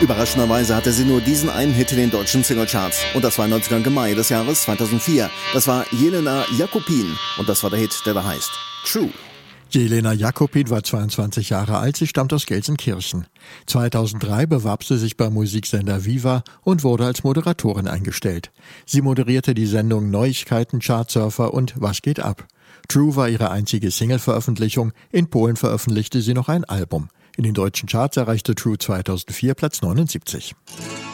Überraschenderweise hatte sie nur diesen einen Hit in den deutschen Singlecharts. Und das war 19. Mai des Jahres 2004. Das war Jelena Jakopin. Und das war der Hit, der da heißt True. Jelena Jakopin war 22 Jahre alt, sie stammt aus Gelsenkirchen. 2003 bewarb sie sich beim Musiksender Viva und wurde als Moderatorin eingestellt. Sie moderierte die Sendung Neuigkeiten, Chartsurfer und Was geht ab? True war ihre einzige Single-Veröffentlichung. In Polen veröffentlichte sie noch ein Album. In den deutschen Charts erreichte True 2004 Platz 79.